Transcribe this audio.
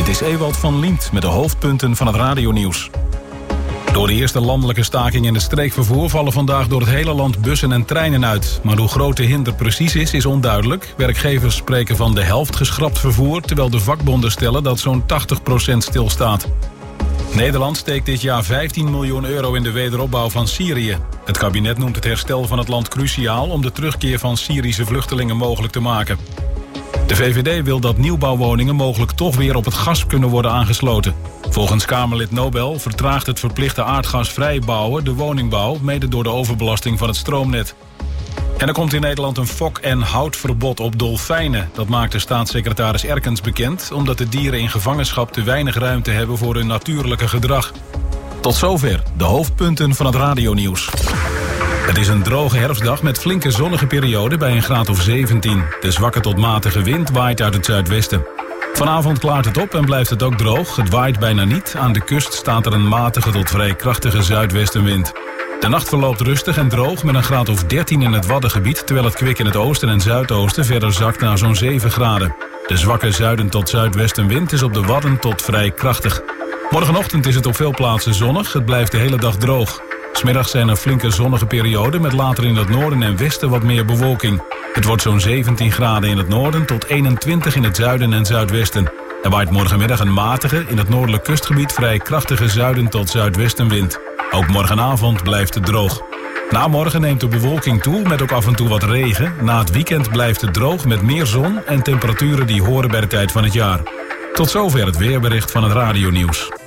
Dit is Ewald van Liemt met de hoofdpunten van het radionieuws. Door de eerste landelijke staking in het streekvervoer vallen vandaag door het hele land bussen en treinen uit. Maar hoe groot de hinder precies is onduidelijk. Werkgevers spreken van de helft geschrapt vervoer, terwijl de vakbonden stellen dat zo'n 80% stilstaat. Nederland steekt dit jaar 15 miljoen euro in de wederopbouw van Syrië. Het kabinet noemt het herstel van het land cruciaal om de terugkeer van Syrische vluchtelingen mogelijk te maken. De VVD wil dat nieuwbouwwoningen mogelijk toch weer op het gas kunnen worden aangesloten. Volgens Kamerlid Nobel vertraagt het verplichte aardgasvrij bouwen de woningbouw, mede door de overbelasting van het stroomnet. En er komt in Nederland een fok- en houtverbod op dolfijnen. Dat maakte staatssecretaris Erkens bekend, omdat de dieren in gevangenschap te weinig ruimte hebben voor hun natuurlijke gedrag. Tot zover de hoofdpunten van het radionieuws. Het is een droge herfstdag met flinke zonnige perioden bij een graad of 17. De zwakke tot matige wind waait uit het zuidwesten. Vanavond klaart het op en blijft het ook droog. Het waait bijna niet. Aan de kust staat er een matige tot vrij krachtige zuidwestenwind. De nacht verloopt rustig en droog met een graad of 13 in het Waddengebied, terwijl het kwik in het oosten en zuidoosten verder zakt naar zo'n 7 graden. De zwakke zuiden tot zuidwestenwind is op de Wadden tot vrij krachtig. Morgenochtend is het op veel plaatsen zonnig. Het blijft de hele dag droog. 's Middags zijn er flinke zonnige perioden met later in het noorden en westen wat meer bewolking. Het wordt zo'n 17 graden in het noorden tot 21 in het zuiden en zuidwesten. Er waait morgenmiddag een matige, in het noordelijk kustgebied vrij krachtige zuiden tot zuidwestenwind. Ook morgenavond blijft het droog. Na morgen neemt de bewolking toe met ook af en toe wat regen. Na het weekend blijft het droog met meer zon en temperaturen die horen bij de tijd van het jaar. Tot zover het weerbericht van het radionieuws.